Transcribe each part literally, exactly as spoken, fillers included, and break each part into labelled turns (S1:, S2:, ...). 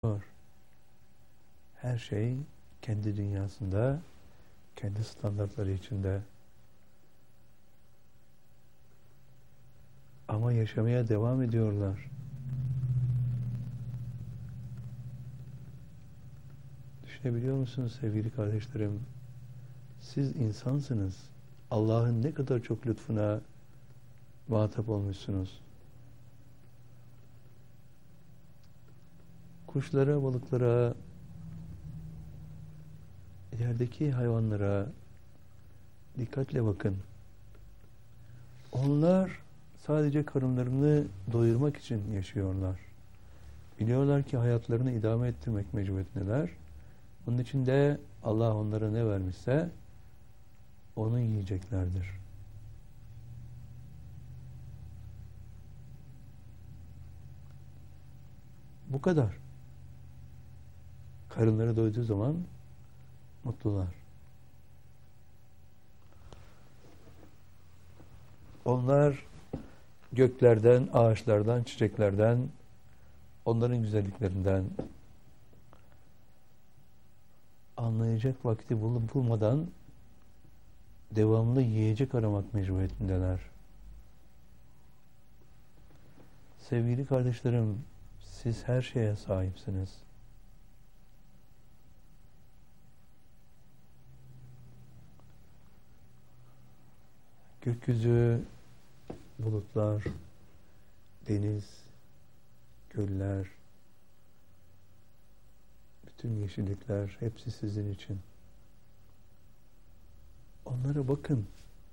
S1: Her şey kendi dünyasında, kendi standartları içinde. Ama yaşamaya devam ediyorlar. Düşünebiliyor musunuz sevgili kardeşlerim? Siz insansınız. Allah'ın ne kadar çok lütfuna muhatap olmuşsunuz. Kuşlara, balıklara, yerdeki hayvanlara dikkatle bakın. Onlar sadece karınlarını doyurmak için yaşıyorlar. Biliyorlar ki hayatlarını idame ettirmek mecburiyetindeler. Bunun için de Allah onlara ne vermişse onu yiyeceklerdir. Bu kadar. Karınları doyduğu zaman mutlular. Onlar göklerden, ağaçlardan, çiçeklerden, onların güzelliklerinden anlayacak vakti bulup bulmadan devamlı yiyecek aramak mecburiyetindeler. Sevgili kardeşlerim, siz her şeye sahipsiniz. Gökyüzü, bulutlar, deniz, göller, bütün yeşillikler hepsi sizin için. Onlara bakın.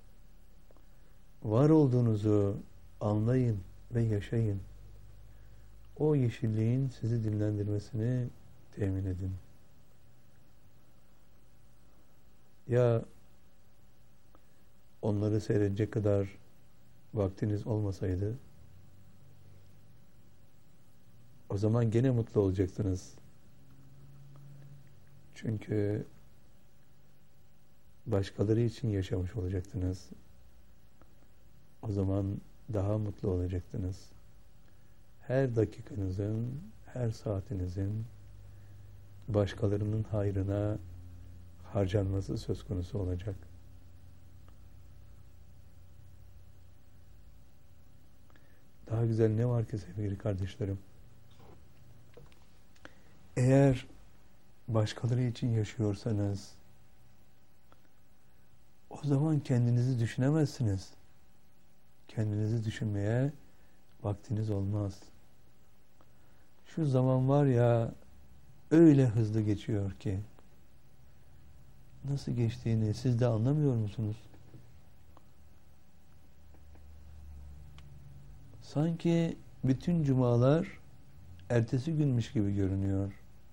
S1: Var olduğunuzu anlayın ve yaşayın. O yeşilliğin sizi dinlendirmesini temin edin. Ya onları seyredecek kadar vaktiniz olmasaydı, o zaman gene mutlu olacaksınız. Çünkü başkaları için yaşamış olacaktınız. O zaman daha mutlu olacaktınız. Her dakikanızın, her saatinizin başkalarının hayrına harcanması söz konusu olacak. Daha güzel ne var ki sevgili kardeşlerim? Eğer başkaları için yaşıyorsanız, o zaman kendinizi düşünemezsiniz. Kendinizi düşünmeye vaktiniz olmaz. Şu zaman var ya, öyle hızlı geçiyor ki, nasıl geçtiğini siz de anlamıyor musunuz? Sanki bütün cumalar ertesi günmüş gibi görünüyor.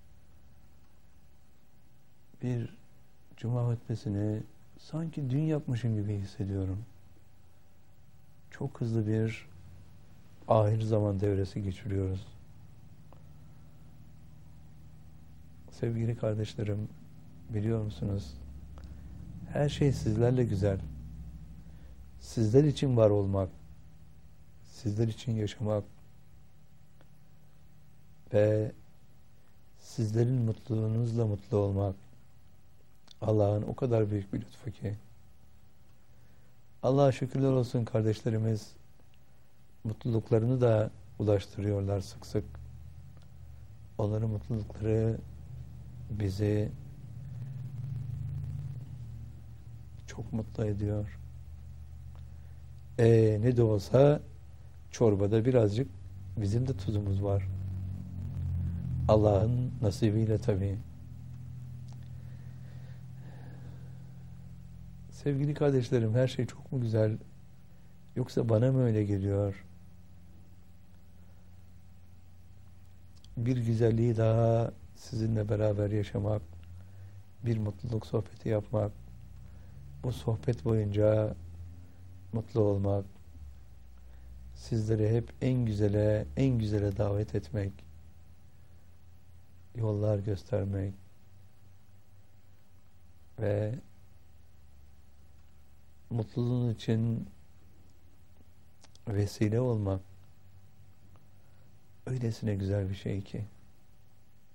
S1: Bir cuma hutbesini sanki dün yapmışım gibi hissediyorum. Çok hızlı bir ahir zaman devresi geçiriyoruz. Sevgili kardeşlerim, biliyor musunuz? Her şey sizlerle güzel. Sizler için var olmak, sizler için yaşamak ve sizlerin mutluluğunuzla mutlu olmak Allah'ın o kadar büyük bir lütfu ki. Allah'a şükürler olsun kardeşlerimiz mutluluklarını da ulaştırıyorlar sık sık. Onların mutlulukları bizi çok mutlu ediyor. E, ne de olsa çorbada birazcık bizim de tuzumuz var. Allah'ın nasibiyle tabii. Sevgili kardeşlerim, her şey çok mu güzel? Yoksa bana mı öyle geliyor? Bir güzelliği daha sizinle beraber yaşamak, bir mutluluk sohbeti yapmak, bu sohbet boyunca mutlu olmak, sizleri hep en güzele, en güzele davet etmek, yollar göstermek ve mutluluğun için vesile olmak öylesine güzel bir şey ki.